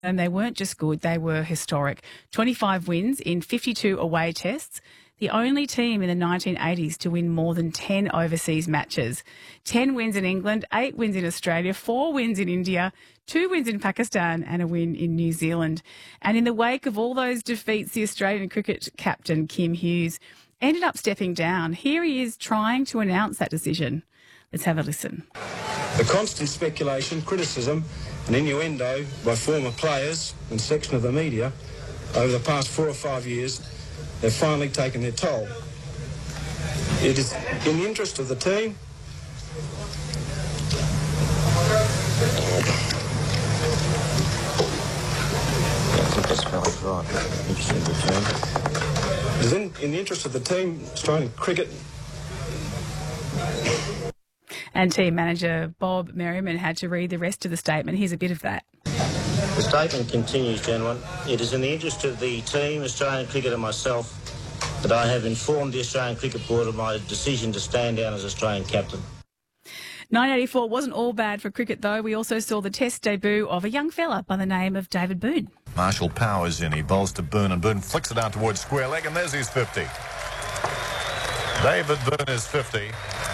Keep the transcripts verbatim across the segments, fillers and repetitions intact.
And they weren't just good, they were historic. twenty-five wins in fifty-two away tests. The only team in the nineteen eighties to win more than ten overseas matches. ten wins in England, eight wins in Australia, four wins in India, two wins in Pakistan and a win in New Zealand. And in the wake of all those defeats, the Australian cricket captain, Kim Hughes, ended up stepping down. Here he is trying to announce that decision. Let's have a listen. The constant speculation, criticism and innuendo by former players and section of the media over the past four or five years have finally taken their toll. It is in the interest of the team It is in, in the interest of the team Australian cricket. And team manager Bob Merriman had to read the rest of the statement. Here's a bit of that. The statement continues, gentlemen. It is in the interest of the team, Australian cricket and myself, that I have informed the Australian Cricket Board of my decision to stand down as Australian captain. nineteen eighty-four wasn't all bad for cricket, though. We also saw the Test debut of a young fella by the name of David Boon. Marshall Powers in. He bowls to Boon, and Boon flicks it out towards square leg, and there's his fifty. David Boon is fifty.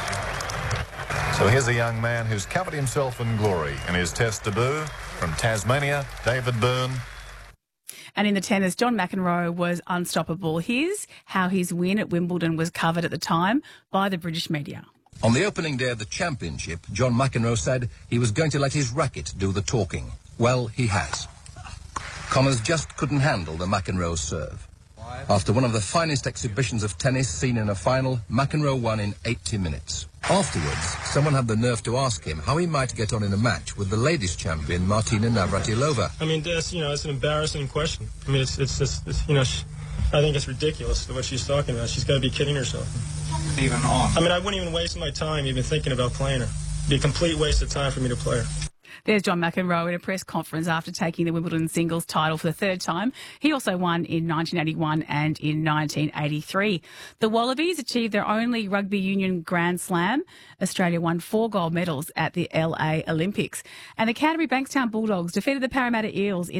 So here's a young man who's covered himself in glory in his Test debut from Tasmania, David Boon. And in the tennis, John McEnroe was unstoppable. Here's how his win at Wimbledon was covered at the time by the British media. On the opening day of the championship, John McEnroe said he was going to let his racket do the talking. Well, he has. Connors just couldn't handle the McEnroe serve. After one of the finest exhibitions of tennis seen in a final, McEnroe won in eighty minutes. Afterwards, someone had the nerve to ask him how he might get on in a match with the ladies' champion, Martina Navratilova. I mean, that's, you know, it's an embarrassing question. I mean, it's, it's just, it's, you know, she, I think it's ridiculous what she's talking about. She's got to be kidding herself. Even on. I mean, I wouldn't even waste my time even thinking about playing her. It'd be a complete waste of time for me to play her. There's John McEnroe in a press conference after taking the Wimbledon singles title for the third time. He also won in nineteen eighty-one and in nineteen eighty-three. The Wallabies achieved their only rugby union Grand Slam. Australia won four gold medals at the L A Olympics. And the Canterbury Bankstown Bulldogs defeated the Parramatta Eels in